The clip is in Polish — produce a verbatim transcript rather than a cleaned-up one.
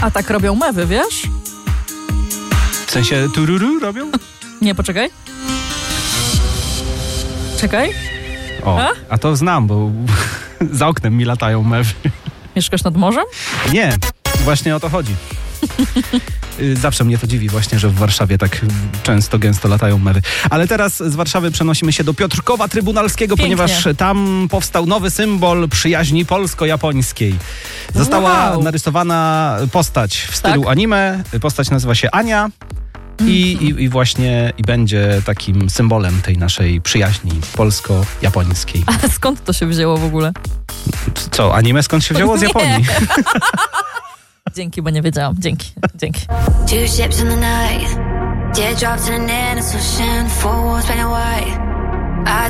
A tak robią mewy, wiesz? W sensie tururu robią? Nie, poczekaj. Czekaj. O, a, a to znam, bo za oknem mi latają mewy. Mieszkasz nad morzem? Nie, właśnie o to chodzi. Zawsze mnie to dziwi właśnie, że w Warszawie tak często, gęsto latają mewy. Ale teraz z Warszawy przenosimy się do Piotrkowa Trybunalskiego, Pięknie. ponieważ tam powstał nowy symbol przyjaźni polsko-japońskiej. Została Wow. narysowana postać w stylu Tak? anime. Postać nazywa się Ania. I, i, I właśnie i będzie takim symbolem tej naszej przyjaźni polsko-japońskiej. A skąd to się wzięło w ogóle? Co, anime skąd się wzięło? Z Nie. Japonii. Dzięki, bo nie wiedziałam. Dzięki, dzięki. Two ships in the night, teardrops in an innocent ocean, four walls painted white. I